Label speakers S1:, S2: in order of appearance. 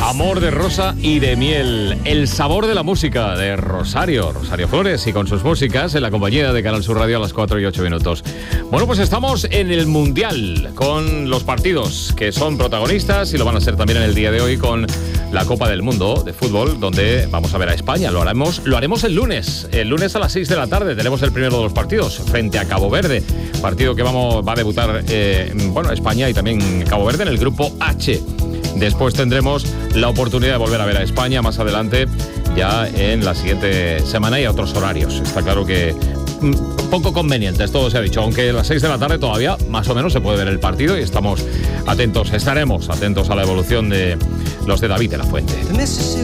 S1: Amor de rosa y de miel, el sabor de la música de Rosario Flores, y con sus músicas en la compañía de Canal Sur Radio a las 4:08. Bueno, pues estamos en el Mundial con los partidos que son protagonistas y lo van a ser también en el día de hoy con la Copa del Mundo de fútbol, donde vamos a ver a España. Lo haremos el lunes a las 6 de la tarde. Tenemos el primero de los partidos frente a Cabo Verde, partido que va a debutar España y también Cabo Verde en el grupo H. Después tendremos la oportunidad de volver a ver a España más adelante, ya en la siguiente semana y a otros horarios. Está claro que poco convenientes, todo se ha dicho, aunque a las 6 de la tarde todavía más o menos se puede ver el partido y estaremos atentos a la evolución de los de David de la Fuente.